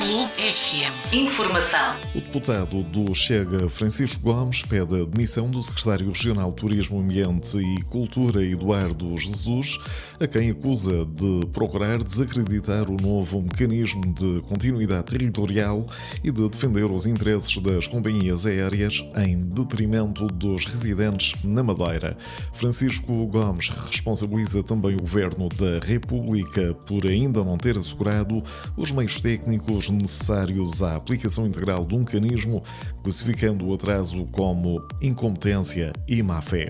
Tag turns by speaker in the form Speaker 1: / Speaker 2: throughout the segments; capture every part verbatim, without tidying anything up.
Speaker 1: Clube F M. Informação.
Speaker 2: O deputado do Chega, Francisco Gomes, pede a demissão do secretário regional de Turismo, Ambiente e Cultura, Eduardo Jesus, a quem acusa de procurar desacreditar o novo mecanismo de continuidade territorial e de defender os interesses das companhias aéreas em detrimento dos residentes na Madeira. Francisco Gomes responsabiliza também o Governo da República por ainda não ter assegurado os meios técnicos necessários à aplicação integral de um mecanismo, classificando o atraso como incompetência e má-fé.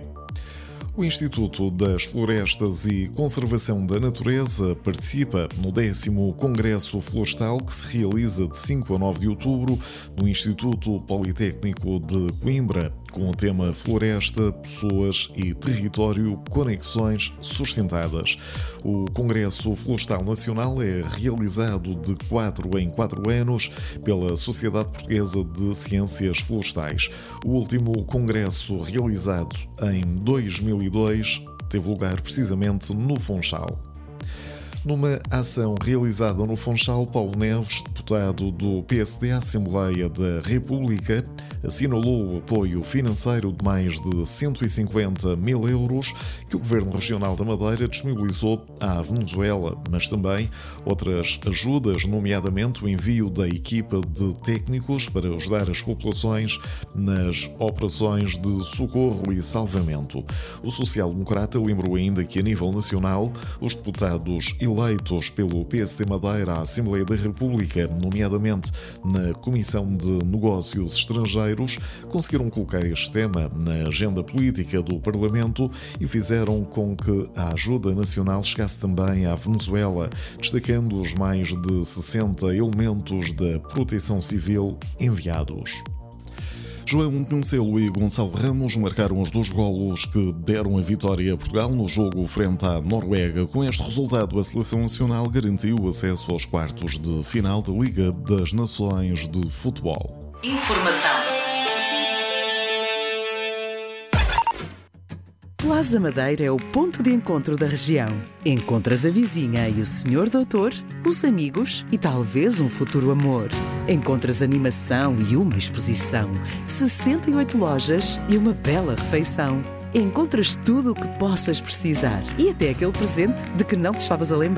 Speaker 2: O Instituto das Florestas e Conservação da Natureza participa no décimo Congresso Florestal que se realiza de cinco a nove de outubro no Instituto Politécnico de Coimbra, com o tema Floresta, Pessoas e Território, Conexões Sustentadas. O Congresso Florestal Nacional é realizado de quatro em quatro anos pela Sociedade Portuguesa de Ciências Florestais. O último congresso, realizado em dois mil e dois, teve lugar precisamente no Funchal. Numa ação realizada no Funchal, Paulo Neves, deputado do P S D à Assembleia da República, assinalou o apoio financeiro de mais de cento e cinquenta mil euros que o Governo Regional da Madeira disponibilizou à Venezuela, mas também outras ajudas, nomeadamente o envio da equipa de técnicos para ajudar as populações nas operações de socorro e salvamento. O social-democrata lembrou ainda que, a nível nacional, os deputados eleitos pelo P S D Madeira à Assembleia da República, nomeadamente na Comissão de Negócios Estrangeiros, conseguiram colocar este tema na agenda política do Parlamento e fizeram com que a ajuda nacional chegasse também à Venezuela, destacando os mais de sessenta elementos da Proteção Civil enviados. João Cancelo e Gonçalo Ramos marcaram os dois golos que deram a vitória a Portugal no jogo frente à Noruega. Com este resultado, a Seleção Nacional garantiu o acesso aos quartos de final da Liga das Nações de Futebol.
Speaker 1: Informação.
Speaker 3: Plaza Madeira é o ponto de encontro da região. Encontras a vizinha e o senhor doutor, os amigos e talvez um futuro amor. Encontras animação e uma exposição, sessenta e oito lojas e uma bela refeição. Encontras tudo o que possas precisar e até aquele presente de que não te estavas a lembrar.